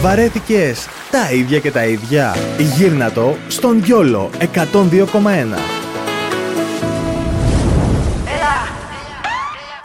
Βαρέθηκες τα ίδια και τα ίδια? Γύρνα το στον Γιόλο 102,1.